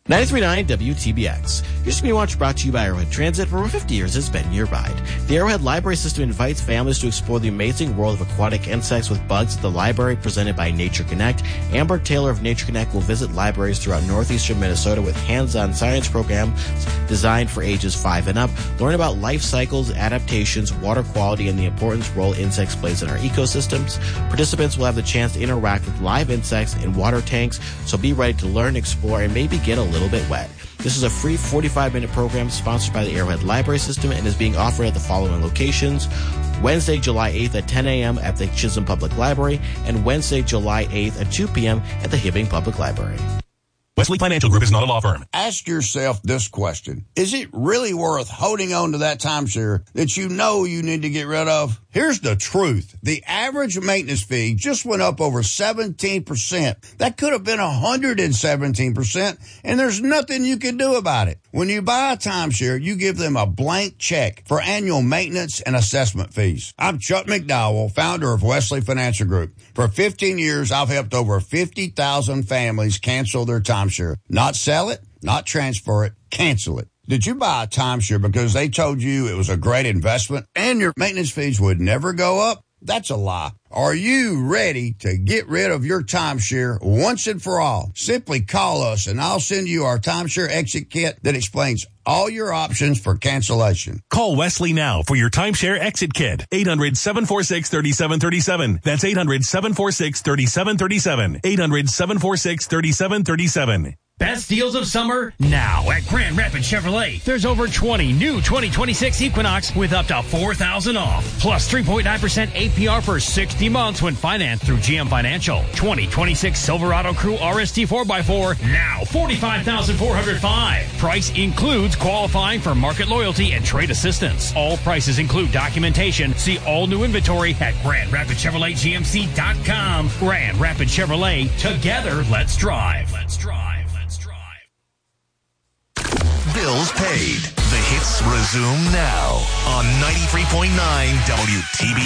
93.9 WTBX. Here's Community Watch brought to you by Arrowhead Transit. For over 50 years, it's been your ride. The Arrowhead Library System invites families to explore the amazing world of aquatic insects with bugs at the library, presented by Nature Connect. Amber Taylor of Nature Connect will visit libraries throughout northeastern Minnesota with hands-on science programs designed for ages 5 and up. Learn about life cycles, adaptations, water quality, and the important role insects plays in our ecosystems. Participants will have the chance to interact with live insects in water tanks, so be ready to learn, explore, and maybe get a little bit wet. This is a free 45-minute program sponsored by the Arrowhead Library System and is being offered at the following locations: Wednesday, July 8th at 10 a.m. at the Chisholm Public Library and Wednesday, July 8th at 2 p.m. at the Hibbing Public Library. Wesley Financial Group is not a law firm. Ask yourself this question. Is it really worth holding on to that timeshare that you know you need to get rid of? Here's the truth. The average maintenance fee just went up over 17%. That could have been 117%, and there's nothing you can do about it. When you buy a timeshare, you give them a blank check for annual maintenance and assessment fees. I'm Chuck McDowell, founder of Wesley Financial Group. For 15 years, I've helped over 50,000 families cancel their timeshare. Not sell it, not transfer it, cancel it. Did you buy a timeshare because they told you it was a great investment and your maintenance fees would never go up? That's a lie. Are you ready to get rid of your timeshare once and for all? Simply call us and I'll send you our timeshare exit kit that explains all your options for cancellation. Call Wesley now for your timeshare exit kit. 800-746-3737. That's 800-746-3737. 800-746-3737. Best deals of summer now at Grand Rapids Chevrolet. There's over 20 new 2026 Equinox with up to $4,000 off. Plus 3.9% APR for 60 months when financed through GM Financial. 2026 Silverado Crew RST 4x4 now $45,405. Price includes qualifying for market loyalty and trade assistance. All prices include documentation. See all new inventory at GrandRapidsChevroletGMC.com. Grand Rapids Chevrolet. Together, let's drive. Let's drive. Bills paid. The hits resume now on 93.9 WTB.